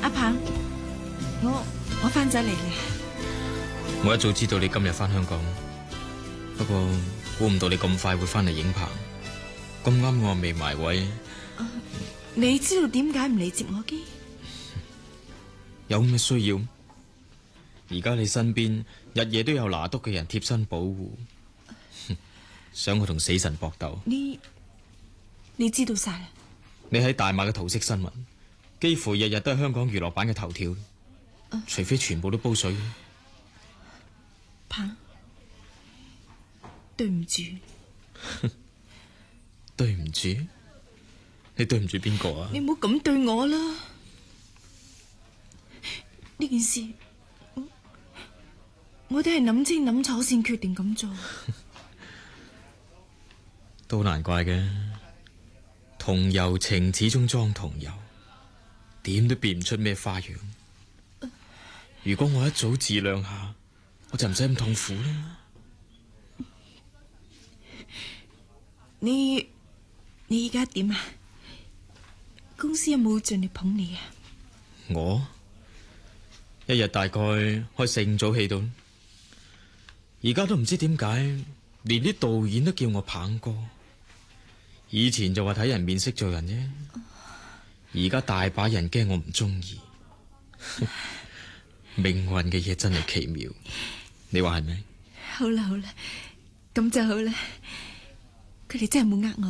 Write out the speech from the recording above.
阿鵬，我翻咗嚟啦。 我一早知道你今日翻香港，不過估唔到你咁快會翻嚟影棚，咁啱我未埋位。 你知道點解唔嚟接我機？ 有咩需要？而家你身邊日夜都有拿督嘅人貼身保護，想我同死神搏鬥？ 你知道晒啦？ 你喺大馬嘅桃色新聞，幾乎日日都係香港娛樂版嘅頭條，除非全部都煲水。 鵬，對唔住。 對唔住？你對唔住邊個啊？ 你唔好咁對我啦！呢件事我都係諗清諗楚先決定咁做。 都難怪嘅，同柔情始終裝同柔，點都變唔出咩花樣。如果我一早自量下，我就唔使咁痛苦啦。 你而家點啊？公司有冇盡力捧你啊？ 我一日大概開4-5組戲到，而家都唔知點解，連啲導演都叫我鵬哥。以前就話睇人面色做人啫，而家大把人驚我唔中意。命運嘅嘢真係奇妙，你話係咪？ 好啦，咁就好啦。佢哋真係冇呃我。